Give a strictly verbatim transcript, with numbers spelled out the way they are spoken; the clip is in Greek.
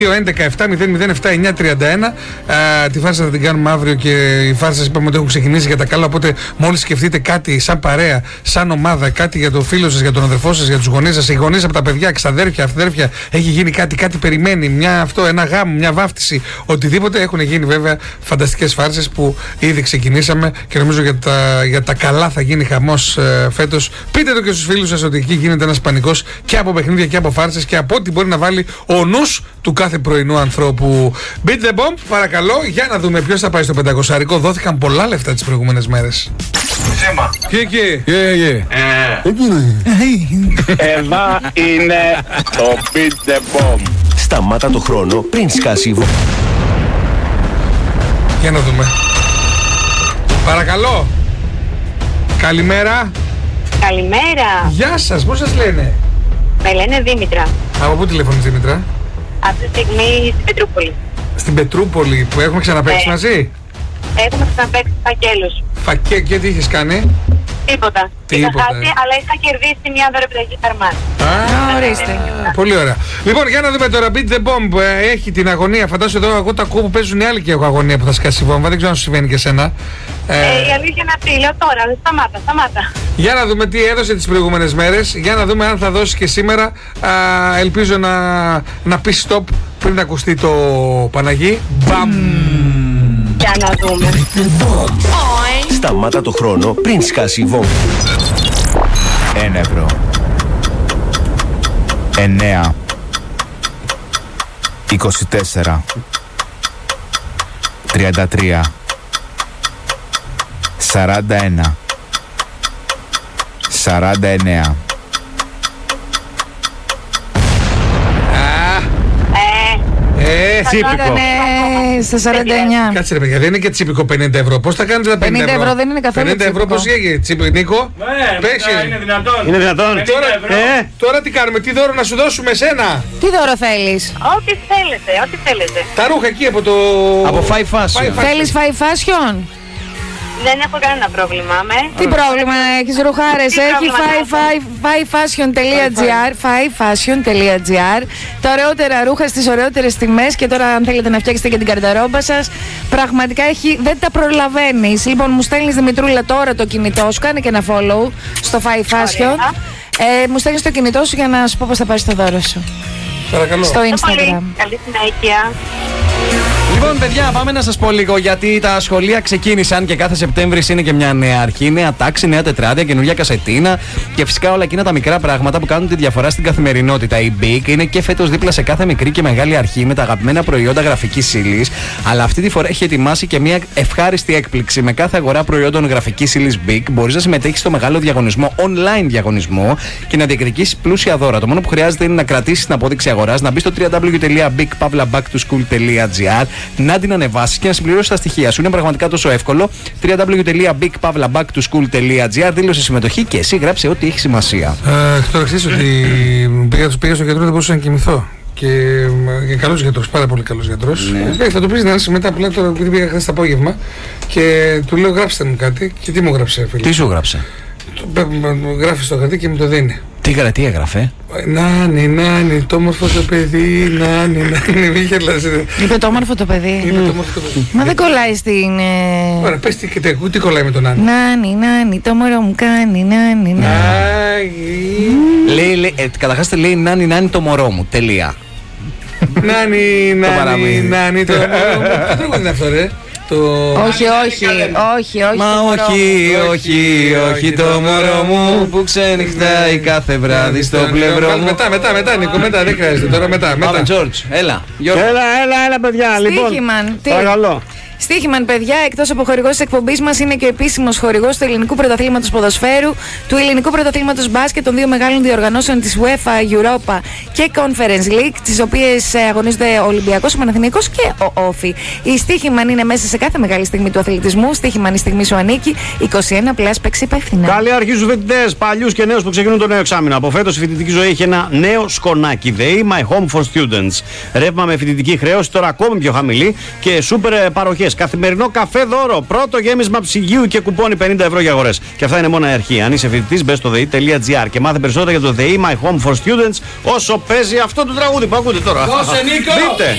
δύο έντεκα επτά μηδέν μηδέν επτά εννιά τριάντα ένα. Α, τη φάρσα θα την κάνουμε αύριο και η φάρσα σας είπαμε ότι έχουν ξεκινήσει για τα καλά. Οπότε μόλις σκεφτείτε κάτι σαν παρέα, σαν ομάδα, κάτι για τον φίλο σας, για τον αδερφό σας, για τους γονείς σας, οι γονείς από τα παιδιά, ξαδέρφια, αυθαδέρφια, έχει γίνει κάτι, κάτι περιμένει, μια αυτό, ένα γάμο, μια βάφτιση, οτιδήποτε. Έχουν γίνει βέβαια φανταστικές φάρσες που ήδη ξεκινήσαμε και νομίζω για τα, για τα καλά θα γίνει χαμός ε, φέτος. Πείτε το και στους φίλους σας ότι εκεί γίνεται ένας πανικός και από παιχνίδια και από φάρσες και από ό,τι μπορεί να βάλει ο νους του κάθε πρωινού ανθρώπου. Beat the bomb, παρακαλώ, για να δούμε ποιος θα πάει στο πεντακοσάρικο. Δόθηκαν πολλά λεφτά τις προηγούμενες μέρες. Σήμα. Και εκεί. Εδώ είναι το Beat the bomb. Σταμάτα το χρόνο πριν σκάσει η βόμβα. Για να δούμε. Παρακαλώ. Καλημέρα. Καλημέρα. Γεια σας, πώς σας λένε? Με λένε Δήμητρα. Από πού τηλεφωνείς, Δήμητρα? Αυτή τη στιγμή στην Πετρούπολη. Στην Πετρούπολη που έχουμε ξαναπαίξει Ναι. μαζί. Έχουμε ξαναπαίξει φακέλους. Φακέ, και τι είχες κάνει? Τίποτα. Τίποτα. Είχα χάσει, αλλά είχα κερδίσει μια δωρεπιταγή Χαρμάς. Α, ορίστε. πολύ ωραία. Λοιπόν, για να δούμε τώρα. Beat the bomb ε, έχει την αγωνία. Φαντάζομαι εδώ εγώ τα ακούω που παίζουν οι άλλοι και έχω αγωνία που θα σκάσει η βόμβα. Δεν ξέρω αν σου συμβαίνει και εσένα. Ε, Ε, η αλήθεια είναι αυτή. Λέω τώρα. Σταμάτα, σταμάτα. Για να δούμε τι έδωσε τις προηγούμενες μέρες. Για να δούμε αν θα δώσει και σήμερα. Α, ελπίζω να, να πει stop πριν ακουστεί το Παναγί. Μπαμ! Για να δούμε. Σταμάτα το χρόνο πριν σκάσει η βόμβα. Ένα ευρώ. Εννέα. Είκοσι τέσσερα. Τριάντα τρία. Σαράντα ένα. Σαράντα εννέα. Ε, Θα ήταν στα σαράντα εννιά. κάτσε ρε παιδιά, δεν είναι και τσίπικο πενήντα ευρώ. Πώς θα κάνετε τα πενήντα, πενήντα ευρώ δεν είναι καθόλου πενήντα ευρώ τσίπικο. πώς έγινε, τσίπικο, Νίκο? Ναι, Πες, είναι δυνατόν. Είναι δυνατόν. Τώρα, Ε, τώρα τι κάνουμε, τι δώρο να σου δώσουμε εσένα? Τι δώρο θέλεις? Ό,τι θέλετε, ό,τι θέλετε. Τα ρούχα εκεί από το... Από Five Fashion. Five Fashion. Θέλεις five fashion? Δεν έχω κανένα πρόβλημα με. Τι πρόβλημα έχεις, ρουχάρες? Τι Έχει πρόβλημα five fashion τελεία τζι άρ, five fashion τελεία τζι άρ. Τα ωραιότερα ρούχα στις ωραιότερες τιμές και τώρα αν θέλετε να φτιάξετε και την καρταρόμπα σας, πραγματικά έχει, δεν τα προλαβαίνεις. Λοιπόν, μου στέλνεις Δημητρούλα τώρα το κινητό σου, κάνε και ένα follow στο five fashion. Ε, μου στέλνεις το κινητό σου για να σου πω πώς θα πάρεις το δώρο σου. Παρακαλώ. Στο Πολύ. Instagram. Καλή συνέχεια. Λοιπόν, παιδιά, πάμε να σας πω λίγο γιατί τα σχολεία ξεκίνησαν και κάθε Σεπτέμβρης είναι και μια νέα αρχή, νέα τάξη, νέα τετράδια, καινούργια κασετίνα και φυσικά όλα εκείνα τα μικρά πράγματα που κάνουν τη διαφορά στην καθημερινότητα. Η Big είναι και φέτος δίπλα σε κάθε μικρή και μεγάλη αρχή με τα αγαπημένα προϊόντα γραφικής ύλης, αλλά αυτή τη φορά έχει ετοιμάσει και μια ευχάριστη έκπληξη. Με κάθε αγορά προϊόντων γραφικής ύλης Big μπορείς να συμμετέχεις στο μεγάλο διαγωνισμό, online διαγωνισμό και να διεκδικήσεις πλούσια δώρα. Το μόνο που χρειάζεται είναι να κρατήσεις την απόδειξη αγοράς, να μπεις στο double-u double-u double-u τελεία big pavla back to school τελεία τζι άρ, να την ανεβάσεις και να συμπληρώσεις τα στοιχεία σου. Είναι πραγματικά τόσο εύκολο. double-u double-u double-u τελεία big pavla back to school τελεία τζι άρ, δήλωσε συμμετοχή και εσύ γράψε ό,τι έχει σημασία. Ε, τώρα ξέρεις ότι πήγα, πήγα στο γιατρό, δεν μπορούσα να κοιμηθώ. Και, και καλός γιατρός, πάρα πολύ καλός γιατρός. Ναι. Ε, θα το πεις να είσαι μετά, απλά τώρα επειδή πήγα χθες το απόγευμα και του λέω γράψτε μου κάτι. Και τι μου γράψε, φίλε? Τι σου γράψε? Το, γράφει στο χαρτί και μου το δίνει. Τι γρα, τι έγραφε? Νάνι, νάνι, το όμορφο το παιδί, νάνι, νάνι, μη γελάς. Είπε το όμορφο το παιδί. Είπε το όμορφο το παιδί. Μα δεν κολλάει στην. ε, Ωραία, πες τι, τι, τι κολλάει με τον Νάνι. Νάνι, νάνι, το μωρό μου κάνει, νάνι, νάνι. Άγι. Λέει, λέει, ε, καταρχάς λέει νάνι νάνι το μωρό μου. Τελεία. Νάνι, νάνι, παραμύθι. νάνι, το μωρό μου. Τι τρόπο είναι αυτό, ρε? Το... Όχι, όχι, όχι, όχι. Μα το μωρό όχι, μου. όχι, όχι το μωρό μου που ξενυχτάει κάθε βράδυ στο πλευρό μου. Μετά, μετά, μετά, Νίκο, μετά, δεν χρειάζεται. Τώρα μετά, Πάμε, μετά. Τζόρτζ, έλα. Γιώργο. Έλα, έλα, έλα, παιδιά. Λοιπόν, Στίχημαν. Τι? παρακαλώ. Στίχημαν, παιδιά, εκτός από χορηγός της εκπομπής μας, είναι και ο επίσημος χορηγός του Ελληνικού Πρωταθλήματος Ποδοσφαίρου, του Ελληνικού Πρωταθλήματος Μπάσκετ, των δύο μεγάλων διοργανώσεων της UEFA, Europa και Conference League, τις οποίες αγωνίζονται ο Ολυμπιακός, ο Παναθηναϊκός και ο Όφι. Η Στίχημαν είναι μέσα σε κάθε μεγάλη στιγμή του αθλητισμού. Στίχημαν, η στιγμή σου ανήκει. είκοσι ένα πλάς, παίξει υπεύθυνα. Καλή αρχή στους φοιτητές, παλιούς και νέους που ξεκινούν το νέο εξάμηνο. Από φέτος η φοιτητική ζωή έχει ένα νέο σκονάκι. ΔΕΗ My Home for Students. Ρεύμα με φοιτητική χρέωση τώρα ακόμη πιο χαμηλή και σούπερ παροχές. αγορές. Καθημερινό καφέ δώρο. Πρώτο γέμισμα ψυγείου και κουπόνι πενήντα ευρώ για αγορές. Και αυτά είναι μόνο η αρχή. Αν είσαι φοιτητής, μπες στο δε ι τελεία τζι άρ και μάθε περισσότερα για το δε ι My Home for Students όσο παίζει αυτό το τραγούδι που ακούτε τώρα. Δώσε, Νίκο! Δείτε.